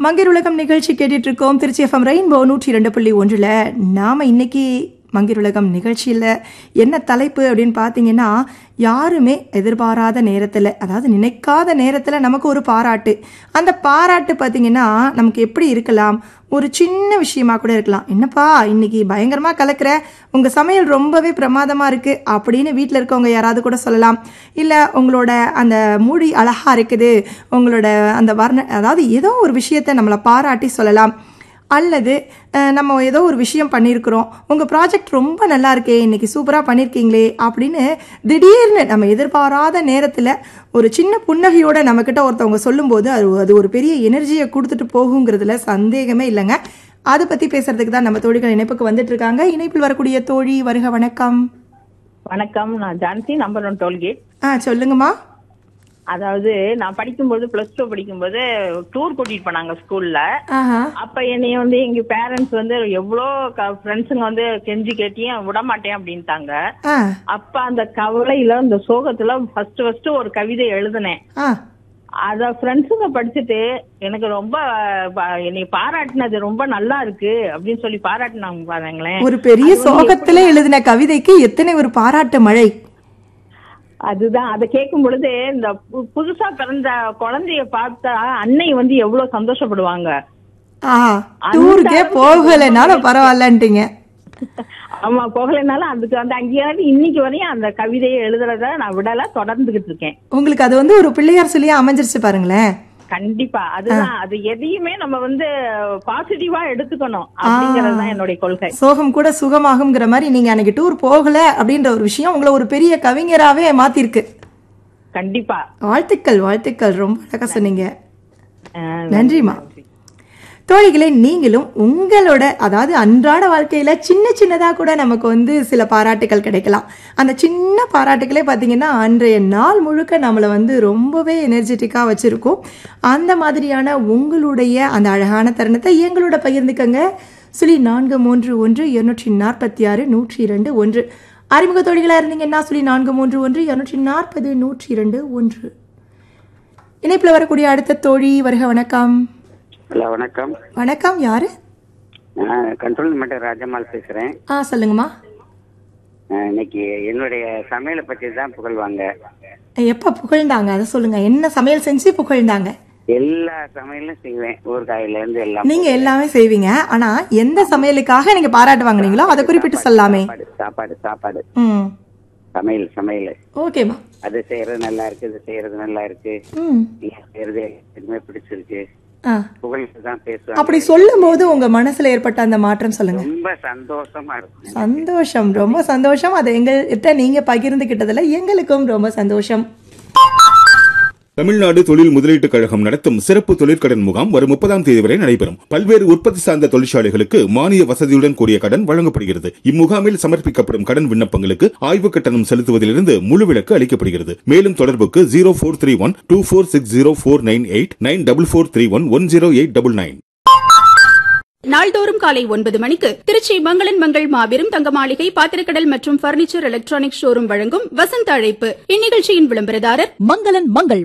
மங்கையர் உலகம் நிகழ்ச்சி கேட்டுட்டு இருக்கோம். திருச்சி எஃப்எம் ரெயின்போ 102.1ல நாம இன்னைக்கு மங்கையர் உலகம் நிகழ்ச்சியில் என்ன தலைப்பு அப்படின்னு பார்த்தீங்கன்னா, யாருமே எதிர்பாராத நேரத்தில், அதாவது நினைக்காத நேரத்தில் நமக்கு ஒரு பாராட்டு. அந்த பாராட்டு பார்த்தீங்கன்னா நமக்கு எப்படி இருக்கலாம், ஒரு சின்ன விஷயமா கூட இருக்கலாம். என்னப்பா இன்னைக்கு பயங்கரமாக கலக்கிற, உங்கள் சமையல் ரொம்பவே பிரமாதமாக இருக்குது அப்படின்னு வீட்டில் இருக்கவங்க யாராவது கூட சொல்லலாம். இல்லை உங்களோட அந்த மூடி அழகாக இருக்குது, உங்களோட அந்த அதாவது ஏதோ ஒரு விஷயத்தை நம்மளை பாராட்டி சொல்லலாம். அல்லது நம்ம ஏதோ ஒரு விஷயம் பண்ணியிருக்கிறோம், உங்கள் ப்ராஜெக்ட் ரொம்ப நல்லா இருக்கே, இன்னைக்கு சூப்பராக பண்ணியிருக்கீங்களே அப்படின்னு திடீர்னு நம்ம எதிர்பாராத நேரத்தில் ஒரு சின்ன புன்னகையோடு நம்மக்கிட்ட ஒருத்தவங்க சொல்லும்போது அது ஒரு பெரிய எனர்ஜியை கொடுத்துட்டு போகுங்கிறதுல சந்தேகமே இல்லைங்க. அதை பற்றி பேசுறதுக்கு தான் நம்ம தோழிகள் இணைப்புக்கு வந்துட்டு இருக்காங்க. இணைப்பில் வரக்கூடிய தோழி வருக. வணக்கம். வணக்கம், நான் ஜான்சி, நம்பர் 1 டோல்கேட். சொல்லுங்கம்மா. அதாவது நான் படிக்கும்போது +2 படிக்கும்போது டூர் கூட்டிட்டு போனாங்க ஸ்கூல்ல. அப்ப என்னைய வந்து எங்க பேரண்ட்ஸ் வந்து எவ்வளோ ஃப்ரெண்ட்ஸுங்க வந்து கெஞ்சி கேட்டியும் விட மாட்டேன் அப்படின்ட்டாங்க. அப்ப அந்த கவலையில இந்த சோகத்துல ஃபர்ஸ்ட் ஒரு கவிதை எழுதினேன். அத ஃப்ரெண்ட்ஸுங்க படிச்சுட்டு எனக்கு ரொம்ப என்னை பாராட்டினது ரொம்ப நல்லா இருக்கு அப்படின்னு சொல்லி பாராட்டினாங்க பாருங்களேன். ஒரு பெரிய சோகத்துல எழுதின கவிதைக்கு எத்தனை ஒரு பாராட்டு மழை. அதுதான், அதை கேட்கும் பொழுது இந்த புதுசா பிறந்த குழந்தைய பார்த்தா அன்னை வந்து எவ்வளவு சந்தோஷப்படுவாங்க. டூருக்கே போகலைனாலும் பரவாயில்லன்ட்டீங்க. ஆமா, போகலைனாலும் அதுக்கு வந்து அங்கேயாவது இன்னைக்கு வரையும் அந்த கவிதையை எழுதுறத நான் விடல, தொடர்ந்துகிட்டு இருக்கேன். உங்களுக்கு அது வந்து ஒரு பிள்ளையார் சொல்லியா அமைஞ்சிருச்சு பாருங்களேன். கண்டிப்பா, அதுதான், அது எதையுமே நம்ம வந்து பாசிட்டிவா எடுத்துக்கணும் அப்படிங்கறதுதான் என்னுடைய கொள்கை. சோகம் கூட சுகமாகுங்கிற மாதிரி நீங்க அன்னைக்கு டூர் போகல அப்படின்ற ஒரு விஷயம் உங்களை ஒரு பெரிய கவிஞராவே மாத்திருக்கு. கண்டிப்பா. வாழ்த்துக்கள் வாழ்த்துக்கள், ரொம்ப அழகா சொன்னீங்க. நன்றிமா. தோழிகளே, நீங்களும் உங்களோட அதாவது அன்றாட வாழ்க்கையில சின்ன சின்னதா கூட நமக்கு வந்து சில பாராட்டுகள் கிடைக்கலாம். அந்த சின்ன பாராட்டுகளே பார்த்தீங்கன்னா அன்றைய நாள் முழுக்க நம்மளை வந்து ரொம்பவே எனர்ஜெட்டிக்காக வச்சிருக்கும். அந்த மாதிரியான உங்களுடைய அந்த அழகான தருணத்தை எங்களோட பகிர்ந்துக்கங்க. 0431-246-102-1 அறிமுக தோழிகளாக இருந்தீங்கன்னா 0431-240-102-1 இணைப்பில் வரக்கூடிய அடுத்த தோழி வருக. வணக்கம். ஹலோ, வணக்கம். வணக்கம், யாரு? கண்ட்ரோல் மட்டும் ராஜம்மாள் பேசுறேன். சொல்லுங்கம்மா. இன்னைக்கு என்னுடைய சமையலை பத்தி தான் புகழ்வாங்க. எப்ப புகழ்ந்தாங்க அதை சொல்லுங்க. என்ன சமையல் செஞ்சு புகழ்ந்தாங்க? எல்லா சமையலும் செய்வேன், ஊறுகாயில இருந்து எல்லாம். நீங்க எல்லாமே செய்வீங்க, ஆனா எந்த சமையலுக்காக நீங்க பாராட்டு வாங்குனீங்களோ அதை குறிப்பிட்டு சொல்லாமே. சாப்பாடு சமையல். ஓகேமா. அது செய்யறது நல்லா இருக்கு, இது செய்யறது நல்லா இருக்கு, நீங்க செய்யறது எதுவுமே பிடிச்சிருக்கு, அப்படி சொல்லும் போது உங்க மனசுல ஏற்பட்ட அந்த மாற்றம் சொல்லுங்க. ரொம்ப சந்தோஷமா இருக்கும். சந்தோஷம், ரொம்ப சந்தோஷம். அதை எங்கள்கிட்ட நீங்க பகிர்ந்துகிட்டதுல எங்களுக்கும் ரொம்ப சந்தோஷம். தமிழ்நாடு தொழில் முதலீட்டுக் கழகம் நடத்தும் சிறப்பு தொழிற்கடன் முகாம் வரும் 30ஆம் தேதி வரை நடைபெறும். பல்வேறு உற்பத்தி சார்ந்த தொழிற்சாலைகளுக்கு மானிய வசதியுடன் கூடிய கடன் வழங்கப்படுகிறது. இம்முகாமில் சமர்ப்பிக்கப்படும் கடன் விண்ணப்பங்களுக்கு ஆய்வு கட்டணம் செலுத்துவதிலிருந்து முழு விலக்கு அளிக்கப்படுகிறது. மேலும் தொடர்புக்கு 0431-2460-498 9431-10899. நாள்தோறும் காலை 9 மணிக்கு திருச்சி மங்களன் மங்கள் மாபெரும் தங்க மாளிகை பாத்திரக்கடல் மற்றும் பர்னிச்சர் எலக்ட்ரானிக் ஷோரூம் வழங்கும் வசந்த அழைப்பு. இந்நிகழ்ச்சியின் விளம்பரதாரர் மங்களன் மங்கள்.